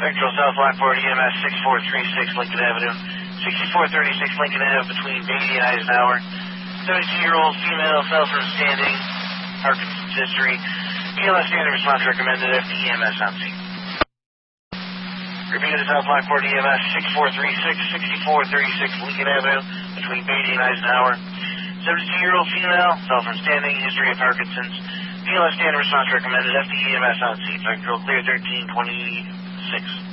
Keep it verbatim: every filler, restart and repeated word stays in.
Central South Lockport E M S six four three six Lincoln Avenue, sixty-four thirty-six Lincoln Avenue between Beatty and Eisenhower. seventy-two-year-old female fell from standing, Parkinson's history. B L S standard response recommended F D E M S on scene. Repeat of South Lockport E M S six four three six, sixty-four thirty-six Lincoln Avenue between Beatty and Eisenhower. seventy-two-year-old female fell from standing, history of Parkinson's. B L S standard response recommended F D E M S on scene. Control clear thirteen twenty-six.